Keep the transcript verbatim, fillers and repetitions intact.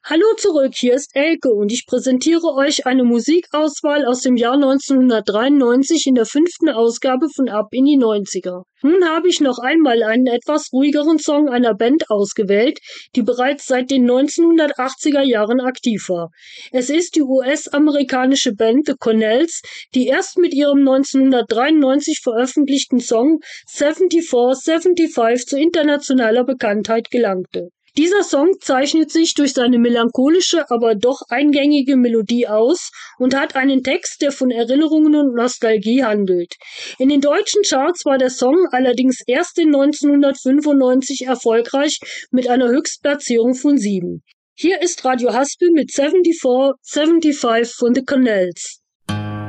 Hallo zurück, hier ist Elke und ich präsentiere euch eine Musikauswahl aus dem Jahr neunzehnhundertdreiundneunzig in der fünften Ausgabe von Ab in die neunziger. Nun habe ich noch einmal einen etwas ruhigeren Song einer Band ausgewählt, die bereits seit den neunzehnhundertachtziger Jahren aktiv war. Es ist die U S-amerikanische Band The Connells, die erst mit ihrem neunzehnhundertdreiundneunzig veröffentlichten Song vierundsiebzig fünfundsiebzig zu internationaler Bekanntheit gelangte. Dieser Song zeichnet sich durch seine melancholische, aber doch eingängige Melodie aus und hat einen Text, der von Erinnerungen und Nostalgie handelt. In den deutschen Charts war der Song allerdings erst in neunzehnhundertfünfundneunzig erfolgreich mit einer Höchstplatzierung von sieben. Hier ist Radio Haspel mit vierundsiebzig fünfundsiebzig von The Connells.